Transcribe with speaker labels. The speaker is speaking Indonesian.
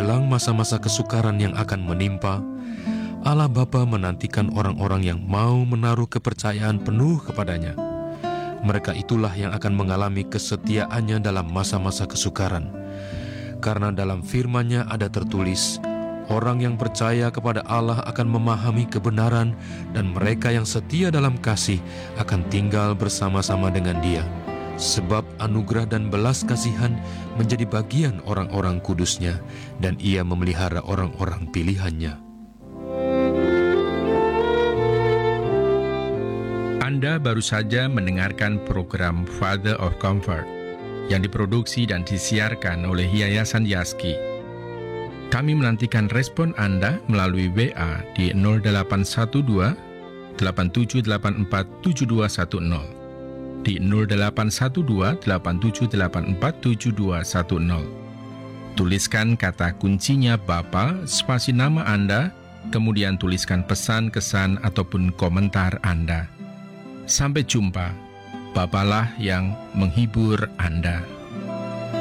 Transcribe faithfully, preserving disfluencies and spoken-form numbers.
Speaker 1: menjelang masa-masa kesukaran yang akan menimpa, Allah Bapa menantikan orang-orang yang mau menaruh kepercayaan penuh kepadanya. Mereka itulah yang akan mengalami kesetiaannya dalam masa-masa kesukaran. Karena dalam firman-Nya ada tertulis, orang yang percaya kepada Allah akan memahami kebenaran, dan mereka yang setia dalam kasih akan tinggal bersama-sama dengan Dia. Sebab anugerah dan belas kasihan menjadi bagian orang-orang kudus-Nya, dan Ia memelihara orang-orang pilihan-Nya.
Speaker 2: Anda baru saja mendengarkan program Father of Comfort yang diproduksi dan disiarkan oleh Yayasan Yaski. Kami menantikan respon Anda melalui W A di nol delapan satu dua, delapan tujuh delapan empat, tujuh dua satu nol, di nol delapan satu dua, delapan tujuh delapan empat, tujuh dua satu nol. Tuliskan kata kuncinya Bapa, spasi nama Anda, kemudian tuliskan pesan, kesan, ataupun komentar Anda. Sampai jumpa, Bapalah yang menghibur Anda.